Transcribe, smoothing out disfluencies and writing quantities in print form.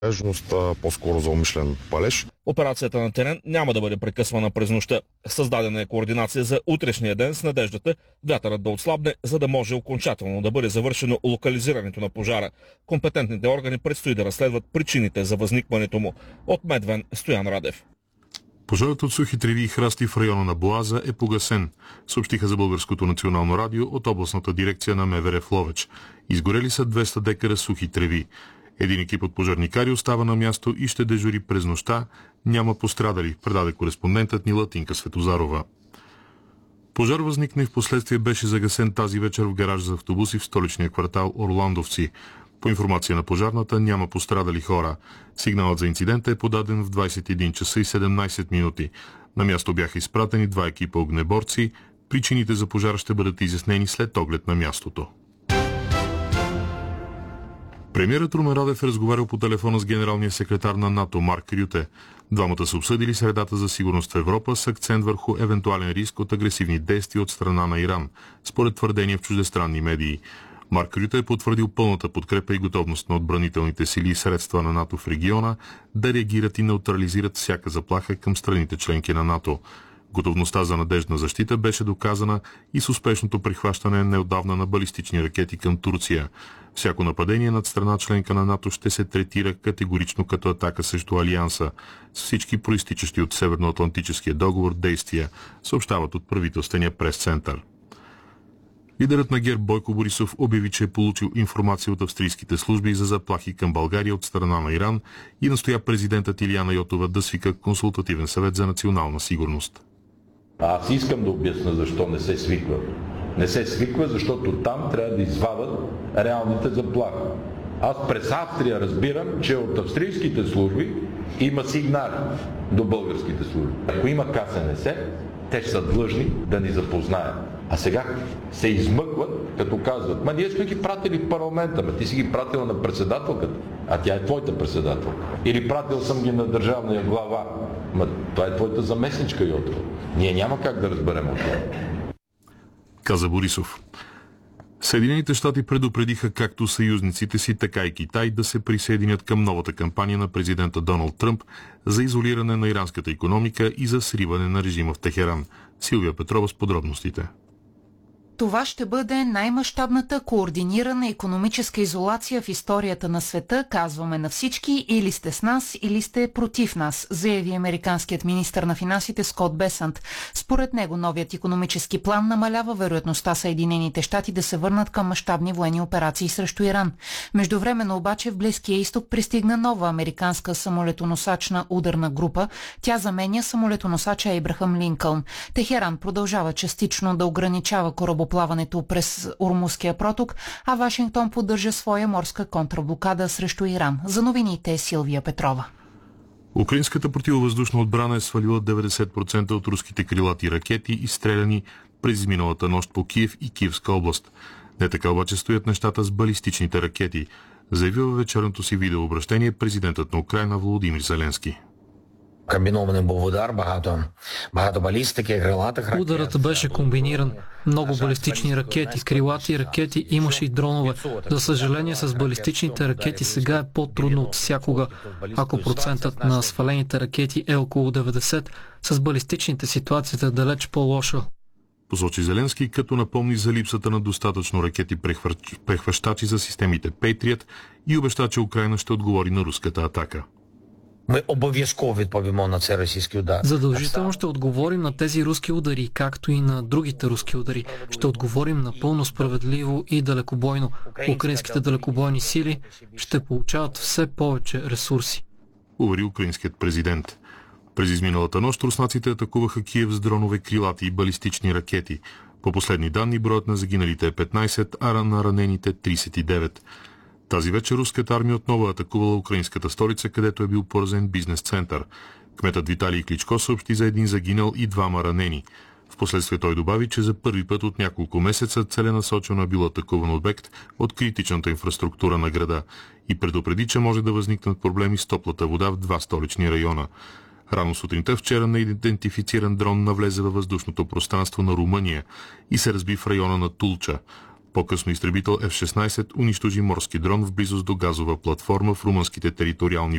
Вероятност по-скоро за умишлен палеж. Операцията на терен няма да бъде прекъсвана през нощта. Създадена е координация за утрешния ден с надеждата вятърът да отслабне, за да може окончателно да бъде завършено локализирането на пожара. Компетентните органи предстои да разследват причините за възникването му. От Медвен, Стоян Радев. Пожарът от сухи треви и храсти в района на Боаза е погасен, съобщиха за Българското национално радио от областната дирекция на МВР в Ловеч. Изгорели са 200 декара сухи треви. Един екип от пожарникари остава на място и ще дежури през нощта. Няма пострадали, предаде кореспондентът ни Латинка Светозарова. Пожар възникна и в последствие беше загасен тази вечер в гараж за автобуси в столичния квартал Орландовци. По информация на пожарната няма пострадали хора. Сигналът за инцидента е подаден в 21 часа и 17 минути. На място бяха изпратени 2 екипа огнеборци. Причините за пожара ще бъдат изяснени след оглед на мястото. Премиерът Румен Радев е разговарял по телефона с генералния секретар на НАТО Марк Рюте. Двамата са обсъдили средата за сигурност в Европа с акцент върху евентуален риск от агресивни действия от страна на Иран, според твърдения в чуждестранни медии. Марк Рюте е потвърдил пълната подкрепа и готовност на отбранителните сили и средства на НАТО в региона да реагират и неутрализират всяка заплаха към страните членки на НАТО. Готовността за надеждна защита беше доказана и с успешното прихващане неотдавна на балистични ракети към Турция. Всяко нападение над страна членка на НАТО ще се третира категорично като атака срещу Алианса, с всички проистичащи от Северноатлантическия договор действия, съобщават от правителствения прес-център. Лидерът на ГЕРБ Бойко Борисов обяви, че е получил информация от австрийските служби за заплахи към България от страна на Иран и настоя президентът Илияна Йотова да свика консултативен съвет за национална сигурност. Аз искам да обясня защо не се свиква. Не се свиква, защото там трябва да извадат реалните заплахи. Аз през Австрия разбирам, че от австрийските служби има сигнали до българските служби. Ако има КСНС, те ще са длъжни да ни запознаят. А сега се измъкват, като казват: ма ние сме ги пратили в парламента, ма ти си ги пратила на председателката, а тя е твоята председател. Или пратил съм ги на държавния глава, ма това е твоята заместничка Йотова. Ние няма как да разберем от това. Каза Борисов. Съединените щати предупредиха както съюзниците си, така и Китай да се присъединят към новата кампания на президента Доналд Тръмп за изолиране на иранската икономика и за сриване на режима в Техеран. Силвия Петрова с подробностите. Това ще бъде най-мащабната координирана икономическа изолация в историята на света, казваме на всички: или сте с нас, или сте против нас, заяви американският министър на финансите Скот Бесант. Според него новият икономически план намалява вероятността Съединените щати да се върнат към мащабни военни операции срещу Иран. Междувременно обаче в Близкия изток пристигна нова американска самолетоносачна ударна група. Тя заменя самолетоносача Ейбрахам Линкълн. Техеран продължава частично да ограничава корабоплаването през Ормузския проток, а Вашингтон поддържа своя морска контраблокада срещу Иран. За новините Силвия Петрова. Украинската противовъздушна отбрана е свалила 90% от руските крилати ракети, изстреляни през изминалата нощ по Киев и Киевска област. Не така обаче стоят нещата с балистичните ракети, заявил във вечерното си видеообращение президентът на Украйна Володимир Зеленски. Комбинований був удар, багато балістики, крилатих ракет. Ударът беше комбиниран. Много балистични ракети, крилати ракети, имаше и дронове. За съжаление, с балистичните ракети сега е по-трудно от всякога. Ако процентът на свалените ракети е около 90, с балистичните ситуацията е далеч по-лоша. Посочи Зеленски, като напомни за липсата на достатъчно ракети прехващачи за системите Patriot и обеща, че Украйна ще отговори на руската атака. Ми обов'язково відповімо на цей російський удар. Задължително ще отговорим на тези руски удари, както и на другите руски удари. Ще отговорим напълно справедливо и далекобойно. Украинските далекобойни сили ще получават все повече ресурси. Увери украинският президент. През изминалата нощ руснаците атакуваха Киев с дронове, крилати и балистични ракети. По последни данни броят на загиналите е 15, а на ранените 39. Тази вечер руската армия отново атакувала украинската столица, където е бил поразен бизнес-център. Кметът Виталий Кличко съобщи за един загинал и 2 ранени. Впоследствие той добави, че за първи път от няколко месеца целенасочено е бил атакуван обект от критичната инфраструктура на града и предупреди, че може да възникнат проблеми с топлата вода в 2 столични района. Рано сутринта вчера неидентифициран дрон навлезе във въздушното пространство на Румъния и се разби в района на Тулча. По-късно изтребител F-16 унищожи морски дрон в близост до газова платформа в румънските териториални